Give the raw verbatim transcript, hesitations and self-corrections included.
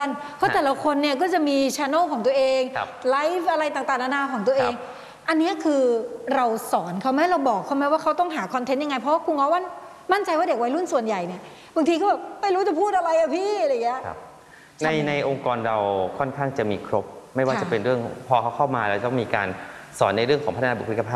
เพราะแต่ละคนเนี่ยก็จะมีช anel ของตัวเองไลฟ์อะไรต่างๆนานาของตัวเองอันนี้คือเราสอนเขาไหมเราบอกเขาไหมว่าเขาต้องหาคอนเทนต์ยังไงเพราะว่าครูง้อว่ามั่นใจว่าเด็กวัยรุ่นส่วนใหญ่เนี่ยบางทีก็แบบไม่รู้จะพูดอะไรอะพี่อะไรอย่างเงี้ยในในองค์กรเราค่อนข้างจะมีครบไม่ว่าจะเป็นเรื่องพอเขาเข้ามาแล้วต้องมีการสอนในเรื่องของพัฒนาบุคลิกภาพ